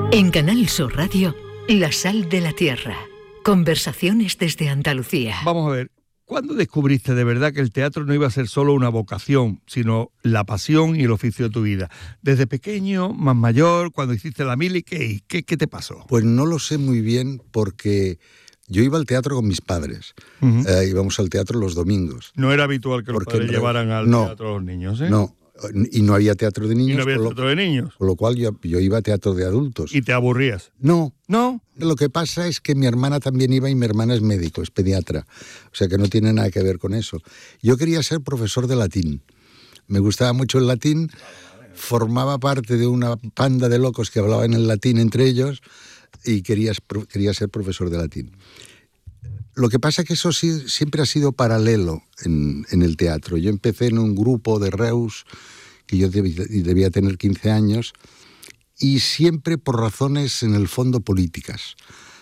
En Canal Sur Radio, La Sal de la Tierra. Conversaciones desde Andalucía. Vamos a ver, ¿cuándo descubriste de verdad que el teatro no iba a ser solo una vocación, sino la pasión y el oficio de tu vida? ¿Desde pequeño, más mayor, cuando hiciste la mili, qué te pasó? Pues no lo sé muy bien porque yo iba al teatro con mis padres. Íbamos al teatro los domingos. No era habitual que los padres llevaran al teatro a los niños, ¿eh? No, y no había teatro de niños. Y no había teatro de niños. Con lo cual yo iba a teatro de adultos. ¿Y te aburrías? No. ¿No? Lo que pasa es que mi hermana también iba y mi hermana es médico, es pediatra. O sea que no tiene nada que ver con eso. Yo quería ser profesor de latín. Me gustaba mucho el latín. Formaba parte de una panda de locos que hablaban el latín entre ellos y quería ser profesor de latín. Lo que pasa es que eso sí, siempre ha sido paralelo en el teatro. Yo empecé en un grupo de Reus, que yo debía tener 15 años, y siempre por razones, en el fondo, políticas.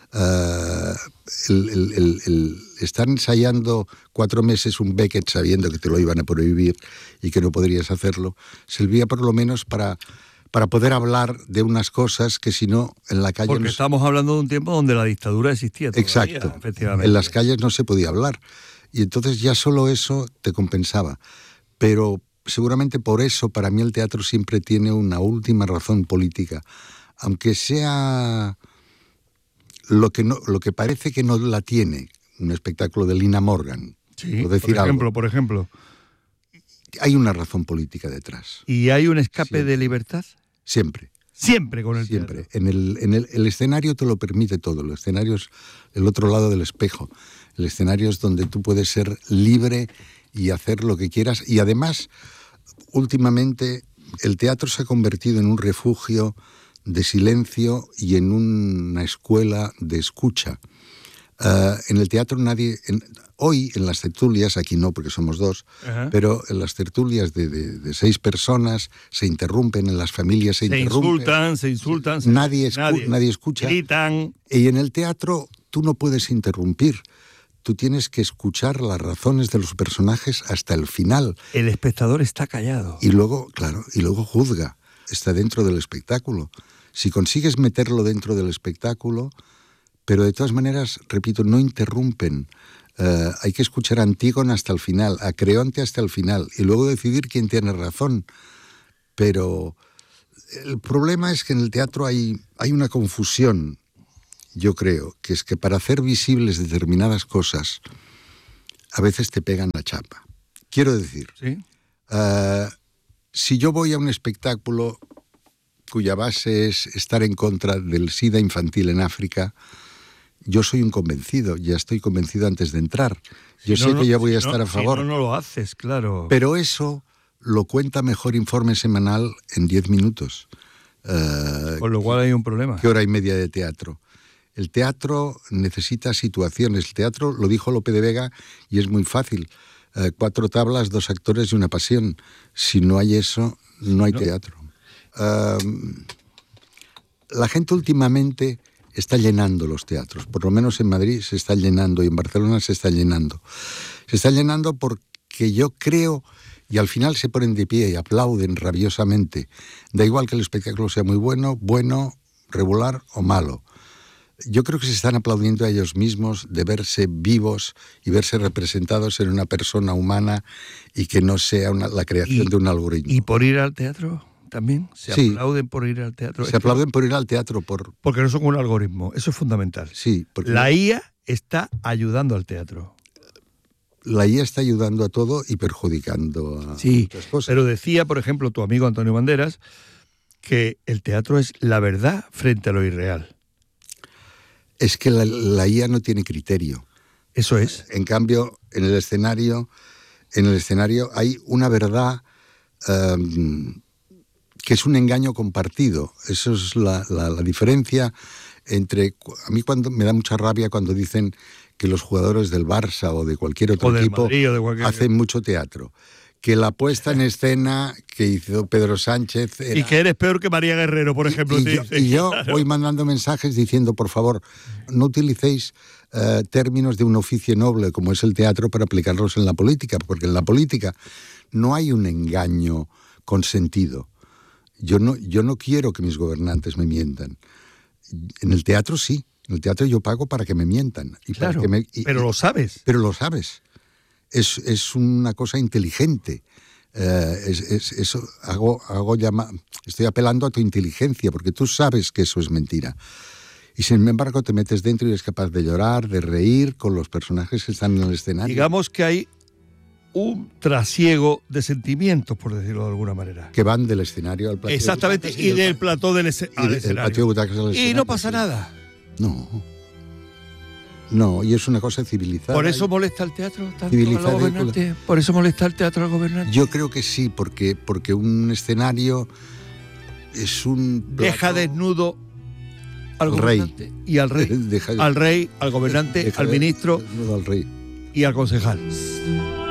El estar ensayando 4 meses un Beckett sabiendo que te lo iban a prohibir y que no podrías hacerlo, servía por lo menos para poder hablar de unas cosas que si no en la calle... Porque estamos hablando de un tiempo donde la dictadura existía todavía. Exacto, efectivamente. En las calles no se podía hablar y entonces ya solo eso te compensaba, pero seguramente por eso para mí el teatro siempre tiene una última razón política, aunque sea lo que parece que no la tiene, un espectáculo de Lina Morgan, sí, por decir por ejemplo. Hay una razón política detrás. ¿Y hay un escape siempre de libertad? Siempre. Siempre con el Siempre. teatro. El escenario te lo permite todo. El escenario es el otro lado del espejo. El escenario es donde tú puedes ser libre y hacer lo que quieras. Y además, últimamente, el teatro se ha convertido en un refugio de silencio y en una escuela de escucha. En el teatro hoy en las tertulias, aquí no porque somos 2, pero en las tertulias de 6 personas se interrumpen, en las familias se interrumpen. Se insultan. Nadie escucha. Gritan. Y en el teatro tú no puedes interrumpir. Tú tienes que escuchar las razones de los personajes hasta el final. El espectador está callado. Y luego juzga. Está dentro del espectáculo. Si consigues meterlo dentro del espectáculo, pero de todas maneras, repito, no interrumpen. Hay que escuchar a Antígona hasta el final, a Creonte hasta el final, y luego decidir quién tiene razón. Pero el problema es que en el teatro hay una confusión, yo creo, que es que para hacer visibles determinadas cosas, a veces te pegan la chapa. Quiero decir, ¿sí? Si yo voy a un espectáculo cuya base es estar en contra del SIDA infantil en África, yo soy un convencido, ya estoy convencido antes de entrar. Yo sé que ya voy a estar a favor. Si no lo haces, claro. Pero eso lo cuenta Mejor Informe Semanal en 10 minutos. Con lo cual hay un problema. ¿Qué hora y media de teatro? El teatro necesita situaciones. El teatro, lo dijo Lope de Vega, y es muy fácil. 4 tablas, 2 actores y una pasión. Si no hay eso, no hay teatro. La gente últimamente está llenando los teatros, por lo menos en Madrid se está llenando y en Barcelona se está llenando. Se está llenando porque yo creo, y al final se ponen de pie y aplauden rabiosamente, da igual que el espectáculo sea muy bueno, regular o malo. Yo creo que se están aplaudiendo a ellos mismos de verse vivos y verse representados en una persona humana y que no sea la creación de un algoritmo. ¿Y por ir al teatro? ¿También? ¿Se aplauden por ir al teatro? Se aplauden por ir al teatro. Porque no son un algoritmo, eso es fundamental. Sí. Porque la IA está ayudando al teatro. La IA está ayudando a todo y perjudicando a muchas cosas. Pero decía, por ejemplo, tu amigo Antonio Banderas, que el teatro es la verdad frente a lo irreal. Es que la IA no tiene criterio. Eso es. En cambio, en el escenario hay una verdad que es un engaño compartido. Eso es la diferencia entre... A mí me da mucha rabia cuando dicen que los jugadores del Barça o de cualquier otro equipo hacen mucho teatro. Que la puesta en escena que hizo Pedro Sánchez... Y que eres peor que María Guerrero, por ejemplo. Y yo voy mandando mensajes diciendo, por favor, no utilicéis términos de un oficio noble como es el teatro para aplicarlos en la política, porque en la política no hay un engaño consentido. Yo no quiero que mis gobernantes me mientan. En el teatro sí. En el teatro yo pago para que me mientan. Y Claro, para que pero lo sabes. Pero lo sabes. Es una cosa inteligente. Eso estoy apelando a tu inteligencia, porque tú sabes que eso es mentira. Y sin embargo te metes dentro y eres capaz de llorar, de reír con los personajes que están en el escenario. Digamos que hay un trasiego de sentimientos, por decirlo de alguna manera. Que van del escenario al plató. Exactamente, y del plató al el escenario. patio de butacas al escenario. Y no pasa sí. nada. No, y es una cosa civilizada. ¿Por eso molesta el teatro tanto civilizada al gobernante? ¿Por eso molesta el teatro al gobernante? Yo creo que sí, porque un escenario es un plató. Deja desnudo al gobernante y al rey. Al rey, al gobernante, al ministro al rey y al concejal.